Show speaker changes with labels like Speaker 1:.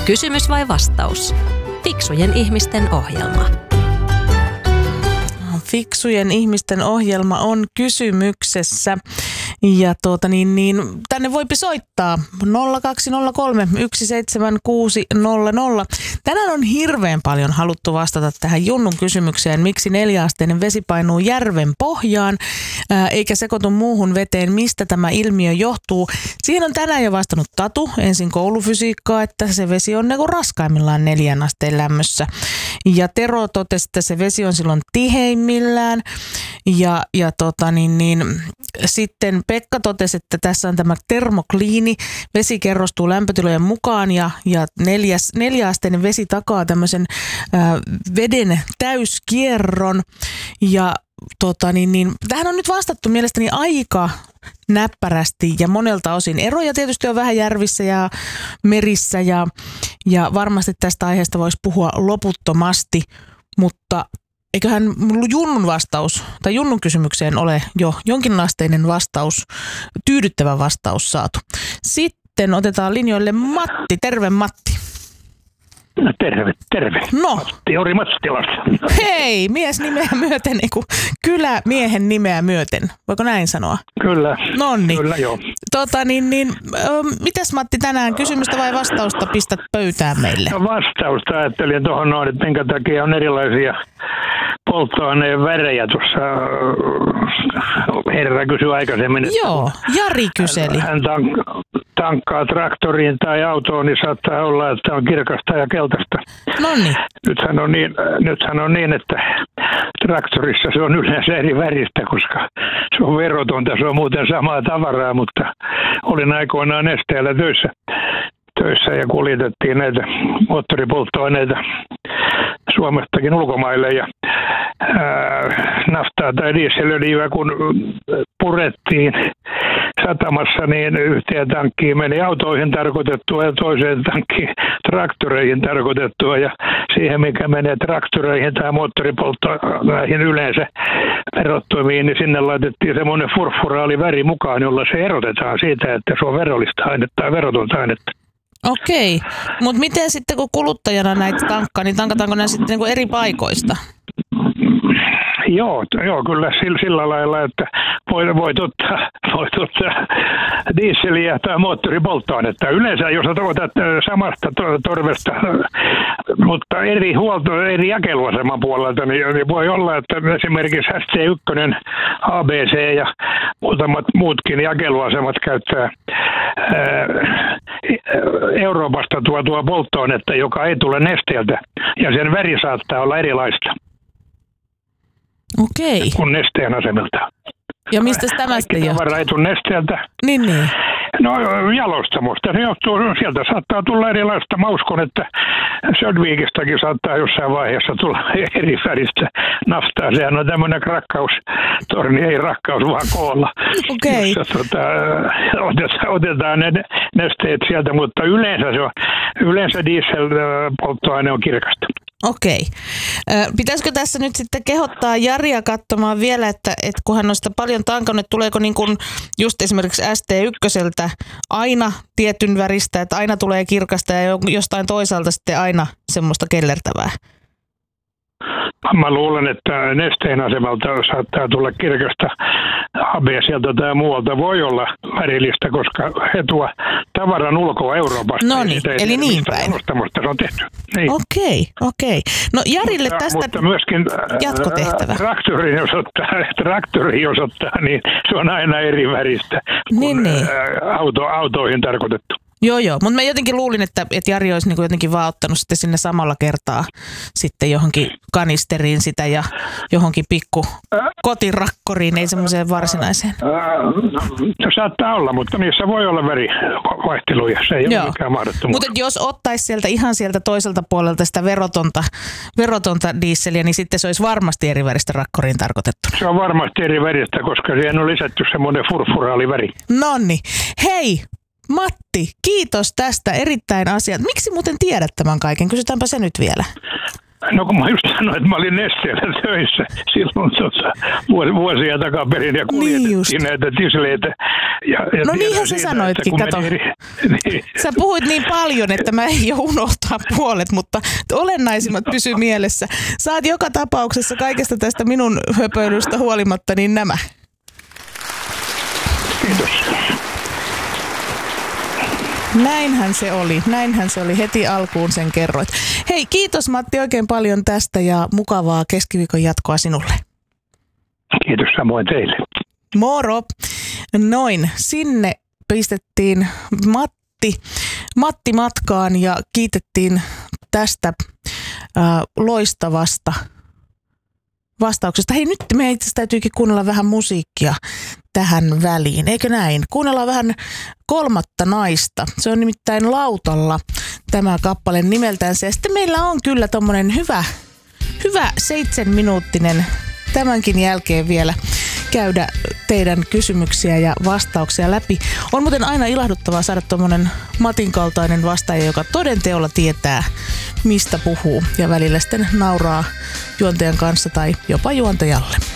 Speaker 1: Kysymys vai vastaus? Fiksujen ihmisten ohjelma.
Speaker 2: Fiksujen ihmisten ohjelma on kysymyksessä. Ja tänne voipi soittaa 0203 17600. Tänään on hirveän paljon haluttu vastata tähän Junnun kysymykseen, miksi 4-asteinen vesi painuu järven pohjaan eikä sekoitu muuhun veteen, mistä tämä ilmiö johtuu. Siihen on tänään jo vastannut Tatu, ensin koulufysiikkaa, että se vesi on raskaimmillaan 4 asteen lämmössä. Ja Tero totesi, että se vesi on silloin tiheimmillään. Ja sitten Pekka totesi, että tässä on tämä termokliini. Vesi kerrostuu lämpötilojen mukaan ja 4-asteinen vesi takaa tämmöisen veden täyskierron. Ja tähän on nyt vastattu mielestäni aika näppärästi ja monelta osin. Eroja tietysti on vähän järvissä ja merissä ja varmasti tästä aiheesta voisi puhua loputtomasti, mutta eiköhän Junnun vastaus tai Junnun kysymykseen ole jo jonkinasteinen vastaus, tyydyttävä vastaus saatu. Sitten otetaan linjoille Matti. Terve Matti.
Speaker 3: Terve.
Speaker 2: No.
Speaker 3: Matti Ori Mattilasta.
Speaker 2: Hei, mies nimeä myöten, kylä miehen nimeä myöten. Voiko näin sanoa?
Speaker 3: Kyllä.
Speaker 2: Nonni.
Speaker 3: Kyllä, joo.
Speaker 2: Mitäs Matti tänään, kysymystä vai vastausta pistät pöytään meille?
Speaker 3: No vastausta ajattelin tuohon noin, että minkä takia on erilaisia polttoaineen värejä tuossa. Herra kysyi aikaisemmin.
Speaker 2: Joo, Jari kyseli.
Speaker 3: Hän tankkaa traktoriin tai autoon, niin saattaa olla, että on kirkasta ja keltaista.
Speaker 2: Noniin.
Speaker 3: Nythän on niin, että traktorissa se on yleensä eri väristä, koska se on verotonta, se on muuten samaa tavaraa, mutta olin aikoinaan Nesteellä töissä ja kuljetettiin näitä moottoripolttoaineita Suomestakin ulkomaille ja naftaa tai dieselöljyä kun purettiin satamassa, niin yhteen tankkiin meni autoihin tarkoitettua ja toiseen tankkiin traktoreihin tarkoitettua ja siihen mikä menee traktoreihin tai moottoripolttoaineisiin yleensä verottomiin, niin sinne laitettiin semmoinen furfuraali väri mukaan, jolla se erotetaan siitä, että se on verollista ainetta tai verotonta ainetta.
Speaker 2: Okei, mutta miten sitten kun kuluttajana näitä tankkaa, niin tankataanko nämä sitten eri paikoista?
Speaker 3: Joo, kyllä sillä lailla, että voit ottaa dieseliä tai moottoripolttoainetta. Yleensä jos otat samasta torvesta, mutta eri jakeluaseman puolelta, niin voi olla, että esimerkiksi ST1, ABC ja muutamat muutkin jakeluasemat käyttää Euroopasta tuotua polttoainetta, joka ei tule Nesteeltä, ja sen väri saattaa olla erilaista.
Speaker 2: Okei.
Speaker 3: Kuin Nesteen asemilta.
Speaker 2: Ja mistä tämä sitten johtuu?
Speaker 3: Tavara ei tule Nesteeltä.
Speaker 2: Niin.
Speaker 3: No jalostamosta. Se johtuu, sieltä saattaa tulla erilaista. Mä uskon, että Södvikistäkin saattaa jossain vaiheessa tulla eri väristä naftaa. Sehän on tämmöinen rakkaustorni, ei rakkaus vaan koolla.
Speaker 2: Okei.
Speaker 3: Otetaan ne nesteet sieltä, mutta yleensä dieselpolttoaine on kirkasta.
Speaker 2: Okei. Pitäisikö tässä nyt sitten kehottaa Jaria katsomaan vielä, että kun hän on sitä paljon tankannut, tuleeko niin kuin just esimerkiksi ST1 aina tietyn väristä, että aina tulee kirkasta ja jostain toisaalta sitten aina semmoista kellertävää?
Speaker 3: Mä luulen, että Nesteen asemalta saattaa tulla kirkasta ABC:ltä tai muualta voi olla värillistä, koska he tuo tavaran ulkoa Euroopasta.
Speaker 2: No niin, eli niin päin.
Speaker 3: Se on tehty. Niin.
Speaker 2: Okei. No Jarille tästä
Speaker 3: mutta myöskin
Speaker 2: jatkotehtävä.
Speaker 3: Traktori jos ottaa, niin se on aina eri väristä kuin autoihin tarkoitettu.
Speaker 2: Joo, mutta mä jotenkin luulin, että Jari olisi niin jotenkin vaan ottanut sitten sinne samalla kertaa sitten johonkin kanisteriin sitä ja johonkin pikku kotirakkoriin, ei semmoiseen varsinaiseen.
Speaker 3: Saattaa olla, mutta niissä voi olla värivaihteluja, se ei ole mikään mahdottomuus.
Speaker 2: Mutta jos ottaisi sieltä toiselta puolelta sitä verotonta dieseliä, niin sitten se olisi varmasti eri väristä rakkoriin tarkoitettu.
Speaker 3: Se on varmasti eri väristä, koska siihen on lisätty semmoinen furfuraali väri.
Speaker 2: Nonni, hei! Matti, kiitos tästä erittäin asiat. Miksi muuten tiedät tämän kaiken? Kysytäänpä se nyt vielä.
Speaker 3: No kun mä just sanoin, että mä olin Nesteellä töissä silloin vuosia takaperin ja kuljetettiin näitä tisleitä.
Speaker 2: No niinhän sä sanoitkin, kato.
Speaker 3: Niin.
Speaker 2: Sä puhuit niin paljon, että mä en jo unohtaa puolet, mutta olennaisimmat pysy mielessä. Saat joka tapauksessa kaikesta tästä minun höpöilystä huolimatta niin nämä.
Speaker 3: Kiitos.
Speaker 2: Näinhän se oli. Heti alkuun sen kerroit. Hei, kiitos Matti oikein paljon tästä ja mukavaa keskiviikon jatkoa sinulle.
Speaker 3: Kiitos samoin teille.
Speaker 2: Moro! Noin, sinne pistettiin Matti matkaan ja kiitettiin tästä loistavasta vastauksesta. Hei, nyt meidän itse täytyykin kuunnella vähän musiikkia tähän väliin, eikö näin? Kuunnellaan vähän Kolmatta naista. Se on nimittäin Lautalla tämä kappale nimeltänsä. Ja sitten meillä on kyllä tommonen hyvä 7-minuuttinen tämänkin jälkeen vielä käydä teidän kysymyksiä ja vastauksia läpi. On muuten aina ilahduttavaa saada tommonen Matin kaltainen vastaaja, joka toden teolla tietää, mistä puhuu ja välillä sitten nauraa juontajan kanssa tai jopa juontajalle.